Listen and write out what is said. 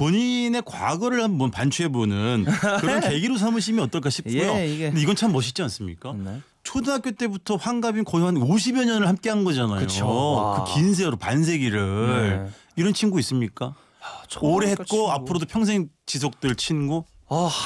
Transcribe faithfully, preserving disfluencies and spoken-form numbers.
본인의 과거를 한번 반추해보는 그런 계기로 삼으시면 어떨까 싶고요. 예, 이게. 근데 이건 참 멋있지 않습니까? 네. 초등학교 때부터 환갑인 거의 한 오십여 년을 함께한 거잖아요. 그쵸. 그 긴 세월 반세기를. 네. 이런 친구 있습니까? 아, 오래 초등학교 했고 친구. 앞으로도 평생 지속될 친구. 아,